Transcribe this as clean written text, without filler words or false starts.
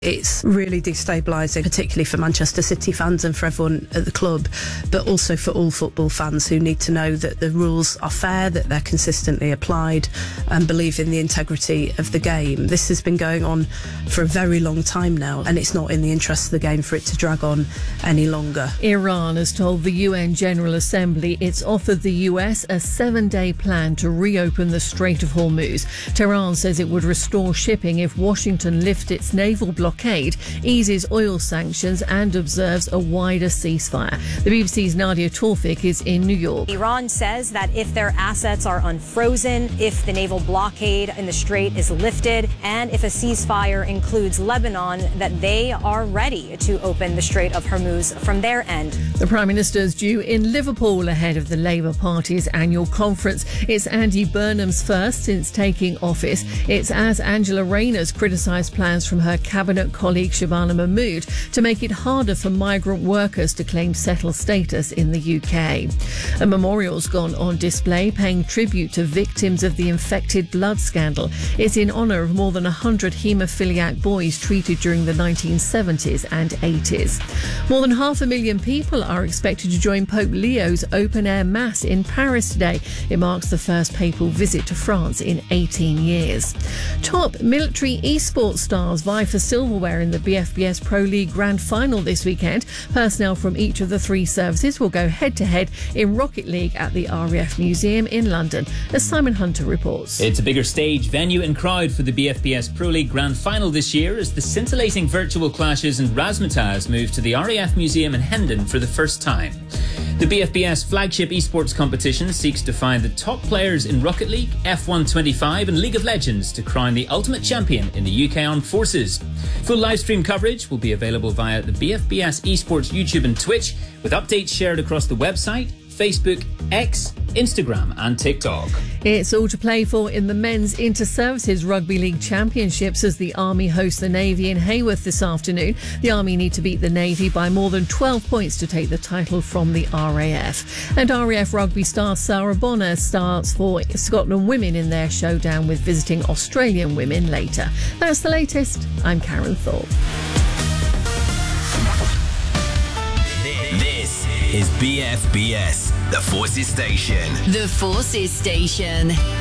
It's really destabilising, particularly for Manchester City fans and for everyone at the club, but also for all football fans who need to know that the rules are fair, that they're consistently applied, and believe in the integrity of the game. This has been going on for a very long time now, and it's not in the interest of the game for it to drag on any longer. Iran has told the UN General Assembly it's offered the US a 7-day plan to reopen the Strait of Hormuz. Tehran says it would restore shipping if Washington lifts its naval blockade, eases oil sanctions and observes a wider ceasefire. The BBC's Nadia Tawfik is in New York. Iran says that if their assets are unfrozen, if the naval blockade in the strait is lifted, and if a ceasefire includes Lebanon, that they are ready to open the Strait of Hormuz from their end. The Prime Minister's due in Liverpool ahead of the Labour Party's annual conference. It's Andy Burnham's first since taking office. It's as Angela Rayner's criticised plans from her cabinet colleague Shabana Mahmood to make it harder for migrant workers to claim settled status in the UK. A memorial's gone on display paying tribute to victims of the infected blood scandal. It's in honour of more than 100 haemophiliac boys treated during the 1970s and 80s. More than 500,000 people are expected to join Pope Leo's open-air mass in Paris today. It marks the first papal visit to France in 18 years. Top military esports stars vie for silverware in the BFBS Pro League Grand Final this weekend. Personnel from each of the three services will go head-to-head in Rocket League at the RAF Museum in London, as Simon Hunter reports. It's a bigger stage, venue and crowd for the BFBS Pro League Grand Final this year as the scintillating virtual clashes and razzmatazz move to the RAF Museum in Hendon for the first time. The BFBS flagship esports competition seeks to find the top players in Rocket League, F1 25 and League of Legends to crown the ultimate champion in the UK Armed Forces. Full livestream coverage will be available via the BFBS Esports YouTube and Twitch, with updates shared across the website, Facebook, X, Instagram and TikTok. It's all to play for in the Men's Inter-Services Rugby League Championships as the Army hosts the Navy in Hayworth this afternoon. The Army need to beat the Navy by more than 12 points to take the title from the RAF. And RAF rugby star Sarah Bonner starts for Scotland women in their showdown with visiting Australian women later. That's the latest. I'm Karen Thorpe. This is BFBS, the Forces Station. The Forces Station.